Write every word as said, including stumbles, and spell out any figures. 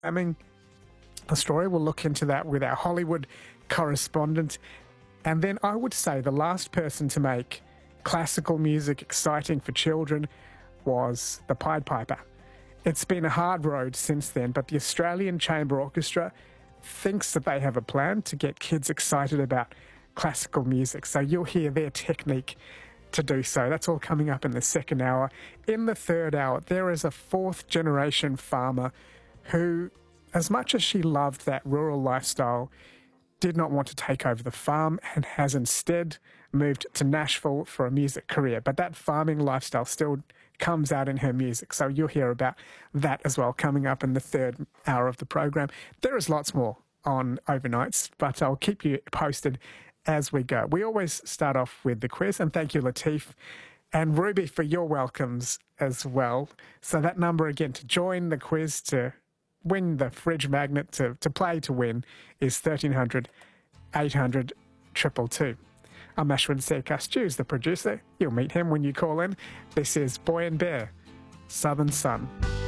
I mean, a story. We'll look into that with our Hollywood correspondent. And then I would say the last person to make classical music exciting for children was the Pied Piper. It's been a hard road since then, but the Australian Chamber Orchestra thinks that they have a plan to get kids excited about classical music. So you'll hear their technique to do so. That's all coming up in the second hour. In the third hour, there is a fourth generation farmer who, as much as she loved that rural lifestyle, did not want to take over the farm and has instead moved to Nashville for a music career. But that farming lifestyle still comes out in her music. So you'll hear about that as well coming up in the third hour of the program. There is lots more on Overnights, but I'll keep you posted as we go. We always start off with the quiz, and thank you, Latif and Ruby, for your welcomes as well. So that number again to join the quiz, to win the fridge magnet, to, to play to win, is thirteen hundred, eight hundred, two two two. I'm Ashwin Sekas, the producer. You'll meet him when you call in. This is Boy and Bear, Southern Sun.